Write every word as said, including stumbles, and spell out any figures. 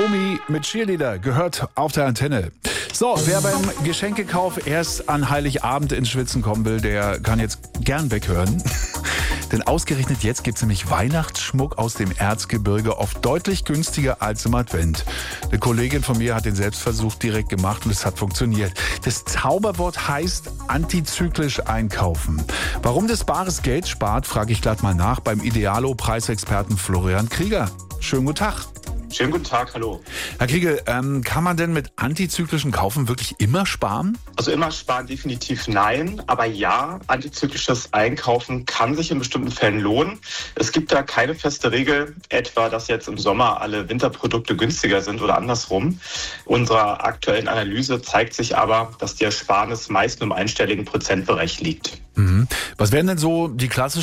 Omi mit Cheerleader gehört auf der Antenne. So, wer beim Geschenkekauf erst an Heiligabend ins Schwitzen kommen will, der kann jetzt gern weghören. Denn ausgerechnet jetzt gibt es nämlich Weihnachtsschmuck aus dem Erzgebirge oft deutlich günstiger als im Advent. Eine Kollegin von mir hat den Selbstversuch direkt gemacht und es hat funktioniert. Das Zauberwort heißt antizyklisch einkaufen. Warum das bares Geld spart, frage ich gleich mal nach beim Idealo-Preisexperten Florian Krieger. Schönen guten Tag. Schönen guten Tag, hallo. Herr Krieger, ähm, kann man denn mit antizyklischem Kaufen wirklich immer sparen? Also immer sparen definitiv nein, aber ja, antizyklisches Einkaufen kann sich in bestimmten Fällen lohnen. Es gibt da keine feste Regel, etwa, dass jetzt im Sommer alle Winterprodukte günstiger sind oder andersrum. Unserer aktuellen Analyse zeigt sich aber, dass die Ersparnis meist nur im einstelligen Prozentbereich liegt. Mhm. Was wären denn so die klassischen